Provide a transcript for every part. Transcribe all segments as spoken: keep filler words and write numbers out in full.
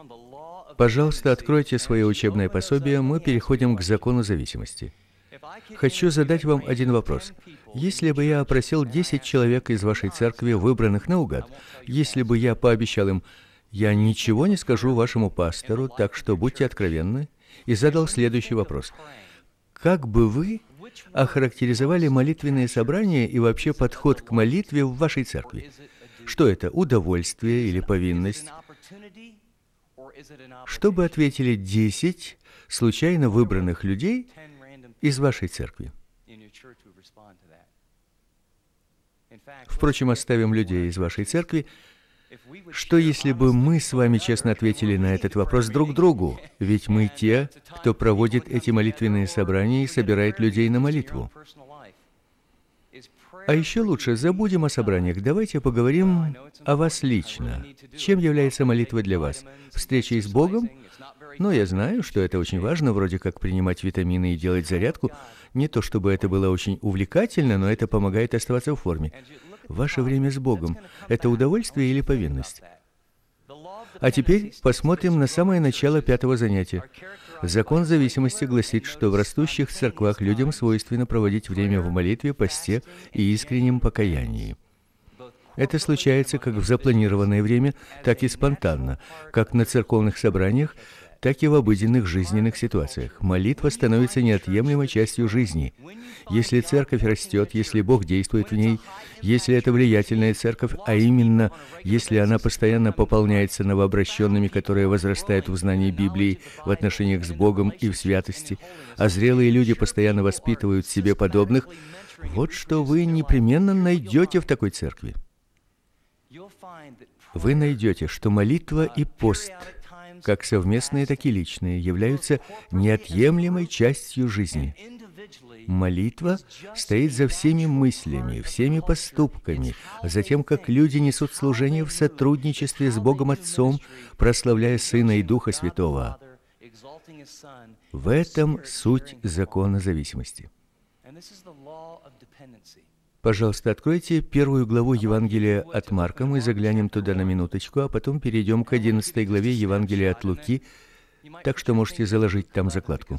Пожалуйста, откройте свое учебное пособие, мы переходим к закону зависимости. Хочу задать вам один вопрос. Если бы я опросил десять человек из вашей церкви, выбранных наугад, если бы я пообещал им: «Я ничего не скажу вашему пастору, так что будьте откровенны», и задал следующий вопрос: как бы вы охарактеризовали молитвенные собрания и вообще подход к молитве в вашей церкви? Что это, удовольствие или повинность? Что бы ответили десять случайно выбранных людей из вашей церкви? Впрочем, оставим людей из вашей церкви. Что если бы мы с вами честно ответили на этот вопрос друг другу? Ведь мы те, кто проводит эти молитвенные собрания и собирает людей на молитву. А еще лучше, забудем о собраниях, давайте поговорим о вас лично. Чем является молитва для вас? Встречей с Богом? Ну, я знаю, что это очень важно, вроде как принимать витамины и делать зарядку. Не то чтобы это было очень увлекательно, но это помогает оставаться в форме. Ваше время с Богом – это удовольствие или повинность? А теперь посмотрим на самое начало пятого занятия. Закон зависимости гласит, что в растущих церквах людям свойственно проводить время в молитве, посте и искреннем покаянии. Это случается как в запланированное время, так и спонтанно, как на церковных собраниях, так и в обыденных жизненных ситуациях. Молитва становится неотъемлемой частью жизни. Если церковь растет, если Бог действует в ней, если это влиятельная церковь, а именно, если она постоянно пополняется новообращенными, которые возрастают в знании Библии, в отношениях с Богом и в святости, а зрелые люди постоянно воспитывают себе подобных, вот что вы непременно найдете в такой церкви. Вы найдете, что молитва и пост, как совместные, так и личные, являются неотъемлемой частью жизни. Молитва стоит за всеми мыслями, всеми поступками, за тем, как люди несут служение в сотрудничестве с Богом Отцом, прославляя Сына и Духа Святого. В этом суть закона зависимости. Пожалуйста, откройте первую главу Евангелия от Марка, мы заглянем туда на минуточку, а потом перейдем к одиннадцатой главе Евангелия от Луки, так что можете заложить там закладку.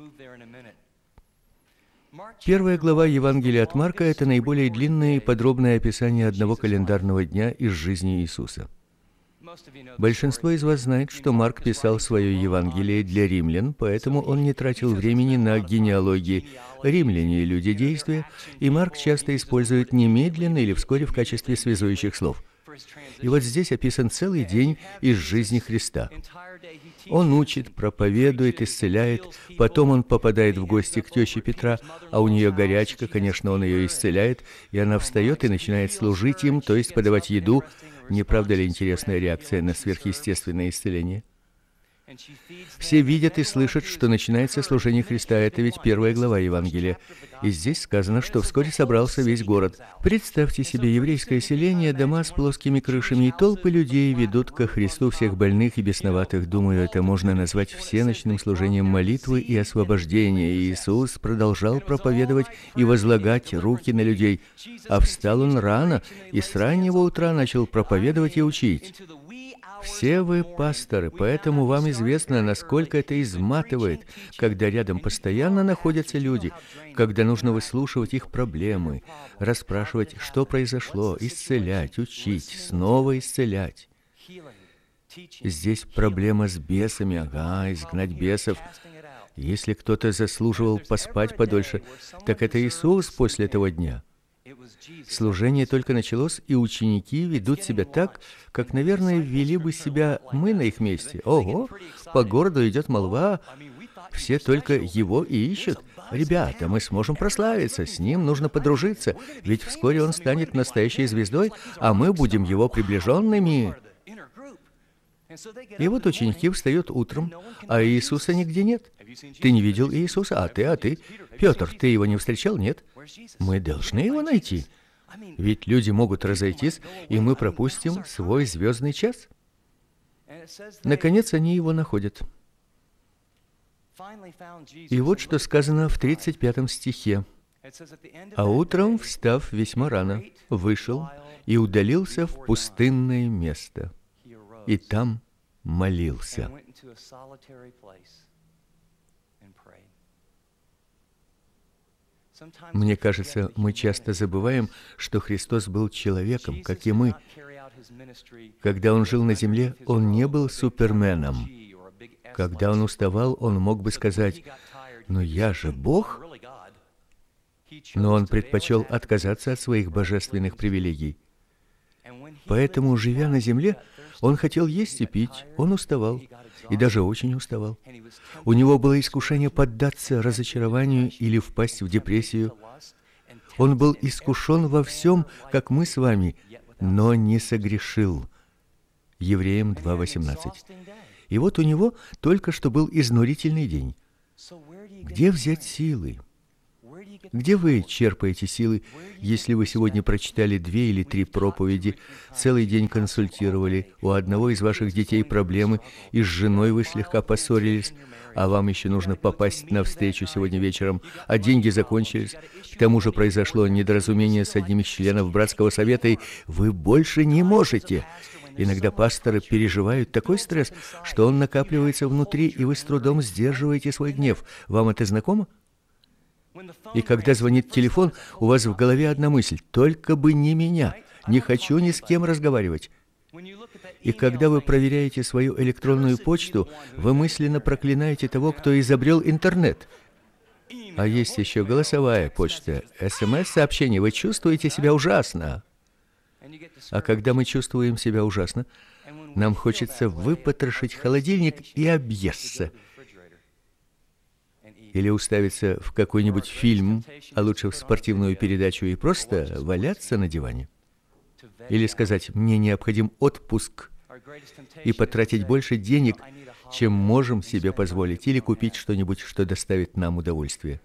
Первая глава Евангелия от Марка – это наиболее длинное и подробное описание одного календарного дня из жизни Иисуса. Большинство из вас знает, что Марк писал свое Евангелие для римлян, поэтому он не тратил времени на генеалогии. Римляне – люди действия, и Марк часто использует немедленно или вскоре в качестве связующих слов. И вот здесь описан целый день из жизни Христа. Он учит, проповедует, исцеляет, потом он попадает в гости к теще Петра, а у нее горячка, конечно, он ее исцеляет, и она встает и начинает служить им, то есть подавать еду. Не правда ли интересная реакция на сверхъестественное исцеление? Все видят и слышат, что начинается служение Христа. Это ведь первая глава Евангелия. И здесь сказано, что вскоре собрался весь город. Представьте себе еврейское селение, дома с плоскими крышами, и толпы людей ведут ко Христу всех больных и бесноватых. Думаю, это можно назвать всеночным служением молитвы и освобождения. И Иисус продолжал проповедовать и возлагать руки на людей. А встал он рано, и с раннего утра начал проповедовать и учить. Все вы пасторы, поэтому вам известно, насколько это изматывает, когда рядом постоянно находятся люди, когда нужно выслушивать их проблемы, расспрашивать, что произошло, исцелять, учить, снова исцелять. Здесь проблема с бесами, ага, изгнать бесов. Если кто-то заслуживал поспать подольше, так это Иисус после этого дня. Служение только началось, и ученики ведут себя так, как, наверное, вели бы себя мы на их месте. Ого, по городу идет молва, все только его и ищут. Ребята, мы сможем прославиться, с ним нужно подружиться, ведь вскоре он станет настоящей звездой, а мы будем его приближенными. И вот ученики встают утром, а Иисуса нигде нет. Ты не видел Иисуса? А ты, а ты? Петр, ты его не встречал? Нет? Мы должны его найти. Ведь люди могут разойтись, и мы пропустим свой звездный час. Наконец, они его находят. И вот что сказано в тридцать пятом стихе. «А утром, встав весьма рано, вышел и удалился в пустынное место. И там молился. Мне кажется, мы часто забываем, что Христос был человеком, как и мы. Когда Он жил на земле, Он не был суперменом. Когда Он уставал, Он мог бы сказать: «Но я же Бог». Но Он предпочел отказаться от своих божественных привилегий. Поэтому, живя на земле, Он хотел есть и пить, Он уставал, и даже очень уставал. У Него было искушение поддаться разочарованию или впасть в депрессию. Он был искушен во всем, как мы с вами, но не согрешил. Евреям два восемнадцать. И вот у Него только что был изнурительный день. Где взять силы? Где вы черпаете силы, если вы сегодня прочитали две или три проповеди, целый день консультировали, у одного из ваших детей проблемы, и с женой вы слегка поссорились, а вам еще нужно попасть на встречу сегодня вечером, а деньги закончились, к тому же произошло недоразумение с одним из членов братского совета, и вы больше не можете. Иногда пасторы переживают такой стресс, что он накапливается внутри, и вы с трудом сдерживаете свой гнев. Вам это знакомо? И когда звонит телефон, у вас в голове одна мысль: только бы не меня, не хочу ни с кем разговаривать. И когда вы проверяете свою электронную почту, вы мысленно проклинаете того, кто изобрел интернет. А есть еще голосовая почта, эс эм эс-сообщения, вы чувствуете себя ужасно. А когда мы чувствуем себя ужасно, нам хочется выпотрошить холодильник и объесться. Или уставиться в какой-нибудь фильм, а лучше в спортивную передачу, и просто валяться на диване. Или сказать: «Мне необходим отпуск», и потратить больше денег, чем можем себе позволить, или купить что-нибудь, что доставит нам удовольствие.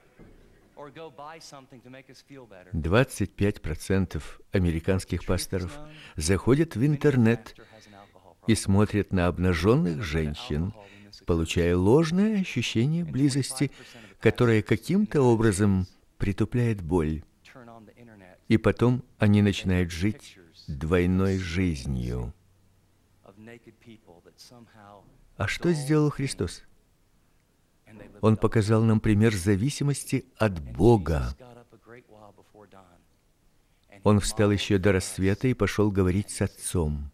двадцать пять процентов американских пасторов заходят в интернет и смотрят на обнаженных женщин, получая ложное ощущение близости, которое каким-то образом притупляет боль. И потом они начинают жить двойной жизнью. А что сделал Христос? Он показал нам пример зависимости от Бога. Он встал еще до рассвета и пошел говорить с Отцом.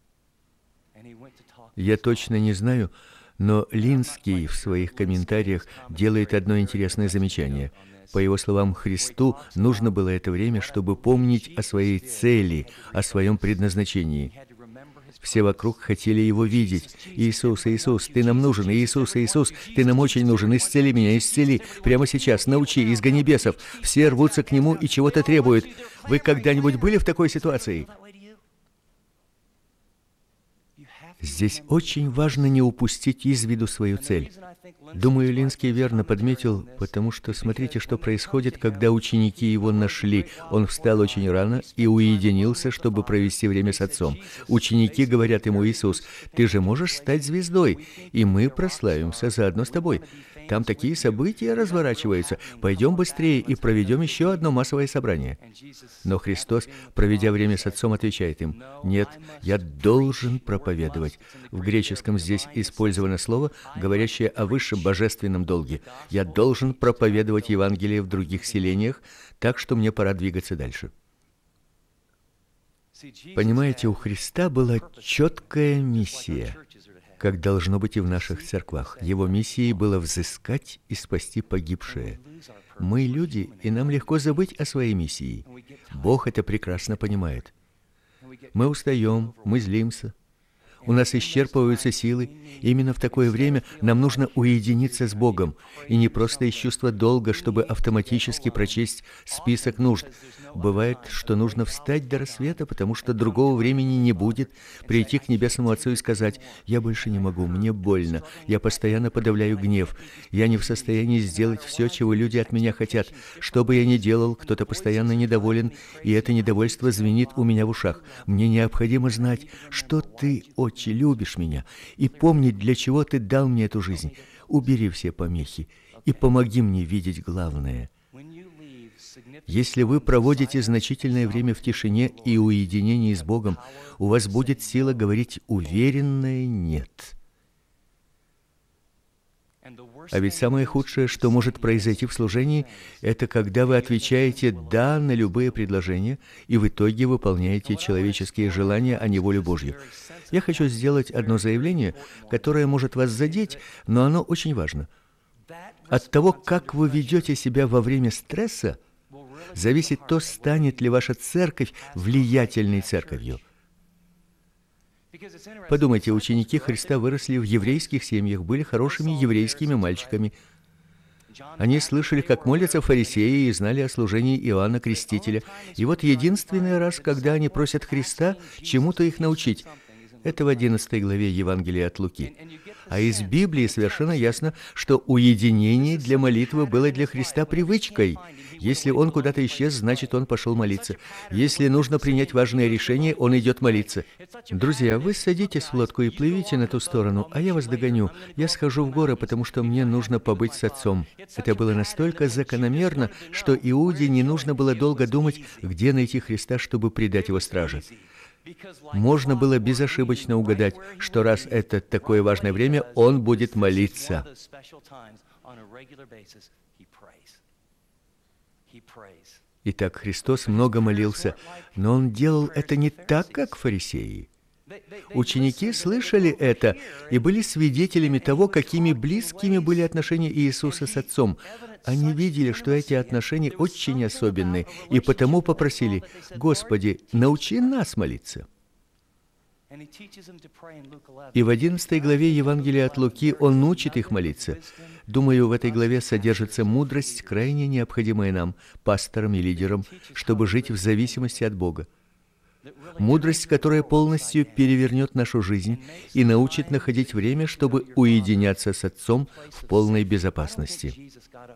Я точно не знаю, но Линский в своих комментариях делает одно интересное замечание. По его словам, Христу нужно было это время, чтобы помнить о своей цели, о своем предназначении. Все вокруг хотели Его видеть. «Иисус, Иисус, Ты нам нужен! Иисус, Иисус, Ты нам очень нужен! Исцели меня, исцели! Прямо сейчас, научи, изгони бесов!» Все рвутся к Нему и чего-то требуют. Вы когда-нибудь были в такой ситуации? Здесь очень важно не упустить из виду свою цель. Думаю, Линский верно подметил, потому что смотрите, что происходит, когда ученики Его нашли. Он встал очень рано и уединился, чтобы провести время с Отцом. Ученики говорят Ему: «Иисус, Ты же можешь стать звездой, и мы прославимся заодно с Тобой. Там такие события разворачиваются. Пойдем быстрее и проведем еще одно массовое собрание». Но Христос, проведя время с Отцом, отвечает им: «Нет, я должен проповедовать». В греческом здесь использовано слово, говорящее о высшем божественном долге. Я должен проповедовать Евангелие в других селениях, так что мне пора двигаться дальше. Понимаете, у Христа была четкая миссия, как должно быть и в наших церквах. Его миссией было взыскать и спасти погибшее. Мы люди, и нам легко забыть о своей миссии. Бог это прекрасно понимает. Мы устаем, мы злимся. У нас исчерпываются силы. Именно в такое время нам нужно уединиться с Богом, и не просто из чувства долга, чтобы автоматически прочесть список нужд. Бывает, что нужно встать до рассвета, потому что другого времени не будет, прийти к Небесному Отцу и сказать: «Я больше не могу, мне больно, я постоянно подавляю гнев, я не в состоянии сделать все, чего люди от меня хотят. Что бы я ни делал, кто-то постоянно недоволен, и это недовольство звенит у меня в ушах. Мне необходимо знать, что Ты, Отче, любишь меня, и помнить, для чего Ты дал мне эту жизнь. Убери все помехи и помоги мне видеть главное». Если вы проводите значительное время в тишине и уединении с Богом, у вас будет сила говорить уверенное «нет». А ведь самое худшее, что может произойти в служении, это когда вы отвечаете «да» на любые предложения, и в итоге выполняете человеческие желания, а не волю Божью. Я хочу сделать одно заявление, которое может вас задеть, но оно очень важно. От того, как вы ведете себя во время стресса, зависит то, станет ли ваша церковь влиятельной церковью. Подумайте, ученики Христа выросли в еврейских семьях, были хорошими еврейскими мальчиками. Они слышали, как молятся фарисеи, и знали о служении Иоанна Крестителя. И вот единственный раз, когда они просят Христа чему-то их научить, это в одиннадцатой главе Евангелия от Луки. А из Библии совершенно ясно, что уединение для молитвы было для Христа привычкой. Если он куда-то исчез, значит, он пошел молиться. Если нужно принять важное решение, он идет молиться. Друзья, вы садитесь в лодку и плывите на ту сторону, а я вас догоню. Я схожу в горы, потому что мне нужно побыть с отцом. Это было настолько закономерно, что Иуде не нужно было долго думать, где найти Христа, чтобы предать его страже. Можно было безошибочно угадать, что раз это такое важное время, он будет молиться. Итак, Христос много молился, но Он делал это не так, как фарисеи. Ученики слышали это и были свидетелями того, какими близкими были отношения Иисуса с Отцом. Они видели, что эти отношения очень особенные, и потому попросили: «Господи, научи нас молиться». И в одиннадцатой главе Евангелия от Луки Он учит их молиться. Думаю, в этой главе содержится мудрость, крайне необходимая нам, пасторам и лидерам, чтобы жить в зависимости от Бога. Мудрость, которая полностью перевернет нашу жизнь и научит находить время, чтобы уединяться с Отцом в полной безопасности.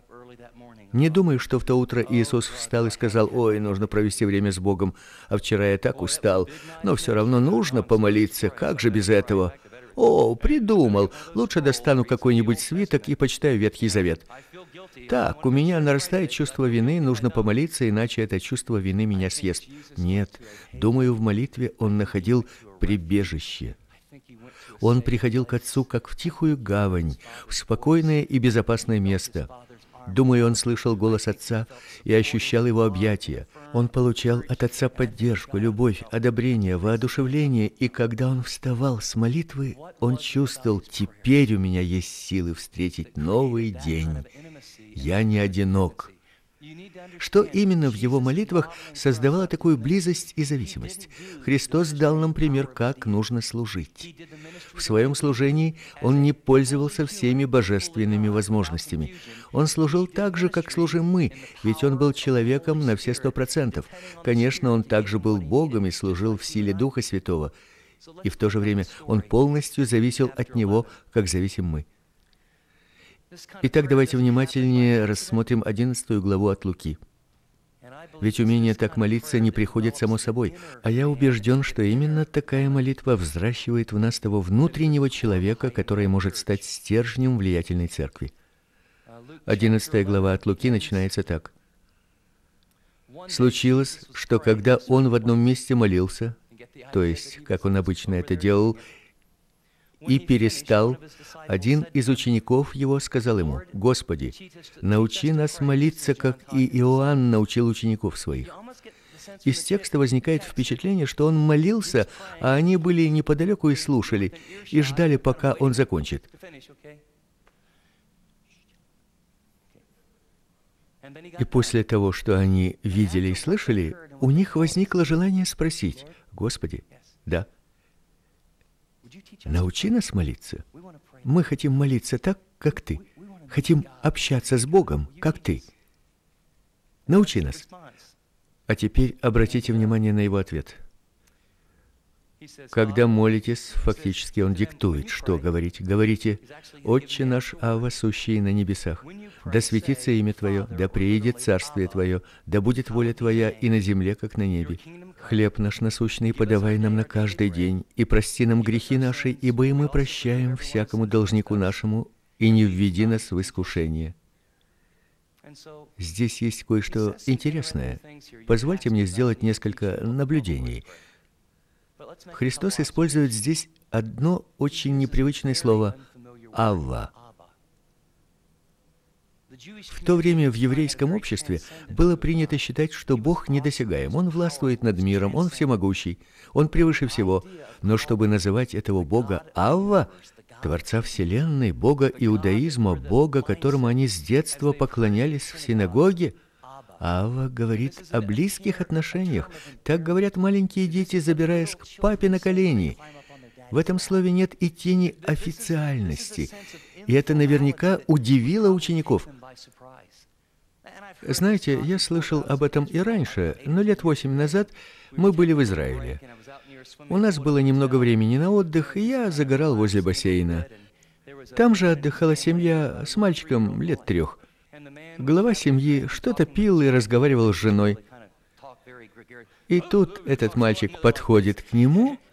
Не думаю, что в то утро Иисус встал и сказал: «Ой, нужно провести время с Богом, а вчера я так устал, но все равно нужно помолиться, как же без этого? О, придумал, лучше достану какой-нибудь свиток и почитаю Ветхий Завет. Так, у меня нарастает чувство вины, нужно помолиться, иначе это чувство вины меня съест». Нет, думаю, в молитве он находил прибежище. Он приходил к Отцу как в тихую гавань, в спокойное и безопасное место. Думаю, он слышал голос Отца и ощущал его объятия. Он получал от Отца поддержку, любовь, одобрение, воодушевление, и когда он вставал с молитвы, он чувствовал: теперь у меня есть силы встретить новый день. Я не одинок. Что именно в его молитвах создавало такую близость и зависимость? Христос дал нам пример, как нужно служить. В своем служении Он не пользовался всеми божественными возможностями. Он служил так же, как служим мы, ведь Он был человеком на все сто процентов. Конечно, Он также был Богом и служил в силе Духа Святого. И в то же время Он полностью зависел от Него, как зависим мы. Итак, давайте внимательнее рассмотрим одиннадцатую главу от Луки. Ведь умение так молиться не приходит само собой, а я убежден, что именно такая молитва взращивает в нас того внутреннего человека, который может стать стержнем влиятельной церкви. одиннадцатая глава от Луки начинается так. «Случилось, что когда он в одном месте молился, то есть, как он обычно это делал, и перестал, один из учеников его сказал ему: «Господи, научи нас молиться, как и Иоанн научил учеников своих». Из текста возникает впечатление, что он молился, а они были неподалеку и слушали, и ждали, пока он закончит. И после того, что они видели и слышали, у них возникло желание спросить: «Господи, да, научи нас молиться. Мы хотим молиться так, как Ты. Хотим общаться с Богом, как Ты. Научи нас». А теперь обратите внимание на его ответ. Когда молитесь, фактически он диктует, что говорить. Говорите: «Отче наш, Авва, сущий на небесах, да светится имя Твое, да приидет царствие Твое, да будет воля Твоя и на земле, как на небе. Хлеб наш насущный подавай нам на каждый день, и прости нам грехи наши, ибо и мы прощаем всякому должнику нашему, и не введи нас в искушение». Здесь есть кое-что интересное. Позвольте мне сделать несколько наблюдений. Христос использует здесь одно очень непривычное слово «Авва». В то время в еврейском обществе было принято считать, что Бог недосягаем. Он властвует над миром, Он всемогущий, Он превыше всего. Но чтобы называть этого Бога Авва, Творца Вселенной, Бога иудаизма, Бога, которому они с детства поклонялись в синагоге, Авва говорит о близких отношениях. Так говорят маленькие дети, забираясь к папе на колени. В этом слове нет и тени официальности. И это наверняка удивило учеников. Знаете, я слышал об этом и раньше, но лет восемь назад мы были в Израиле. У нас было немного времени на отдых, и я загорал возле бассейна. Там же отдыхала семья с мальчиком лет трех. Глава семьи что-то пил и разговаривал с женой. И тут этот мальчик подходит к нему